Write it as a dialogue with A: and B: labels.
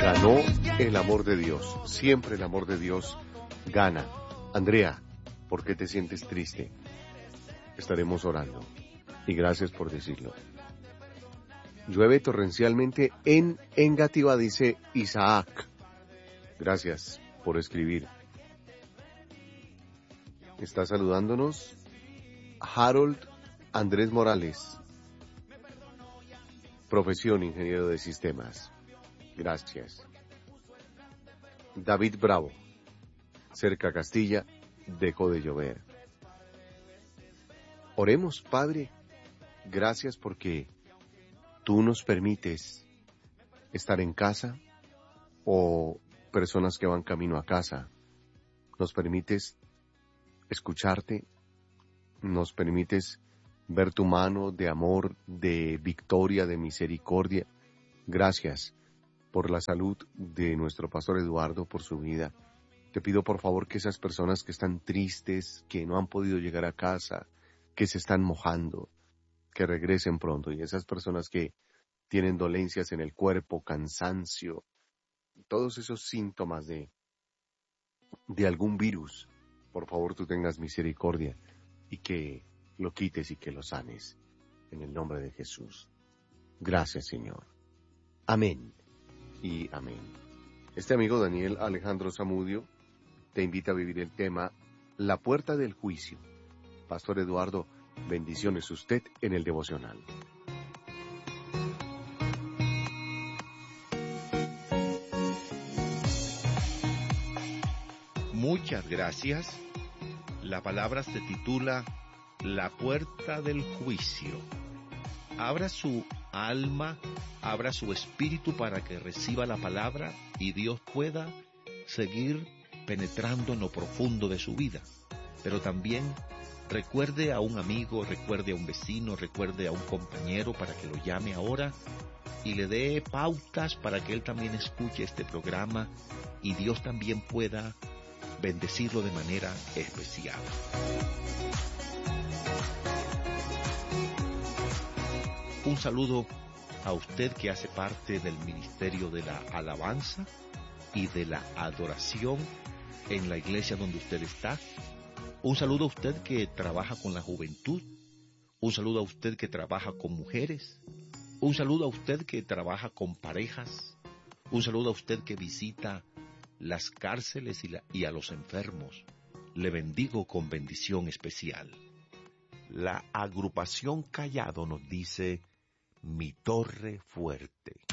A: Ganó el amor de Dios. Siempre el amor de Dios gana. Andrea, ¿por qué te sientes triste? Estaremos orando. Y gracias por decirlo. Llueve torrencialmente en Engativá, dice Isaac. Gracias por escribir. Está saludándonos Harold Andrés Morales. Profesión ingeniero de sistemas. Gracias. David Bravo. Cerca Castilla, dejó de llover. Oremos, Padre. Gracias porque tú nos permites estar en casa o personas que van camino a casa. Nos permites escucharte, nos permites ver tu mano de amor, de victoria, de misericordia. Gracias por la salud de nuestro pastor Eduardo, por su vida. Te pido por favor que esas personas que están tristes, que no han podido llegar a casa, que se están mojando, que regresen pronto. Y esas personas que tienen dolencias en el cuerpo, cansancio, todos esos síntomas de algún virus, por favor tú tengas misericordia y que lo quites y que lo sanes. En el nombre de Jesús. Gracias, Señor. Amén y amén. Este amigo Daniel Alejandro Zamudio te invita a vivir el tema La Puerta del Juicio. Pastor Eduardo, bendiciones usted en el devocional.
B: Muchas gracias. La palabra se titula La Puerta del Juicio. Abra su alma, abra su espíritu para que reciba la palabra y Dios pueda seguir penetrando en lo profundo de su vida. Pero también recuerde a un amigo, recuerde a un vecino, recuerde a un compañero para que lo llame ahora y le dé pautas para que él también escuche este programa y Dios también pueda bendecirlo de manera especial. Un saludo a usted que hace parte del ministerio de la alabanza y de la adoración en la iglesia donde usted está. Un saludo a usted que trabaja con la juventud. Un saludo a usted que trabaja con mujeres. Un saludo a usted que trabaja con parejas. Un saludo a usted que visita las cárceles y a los enfermos. Le bendigo con bendición especial. La agrupación Callado nos dice: mi torre fuerte.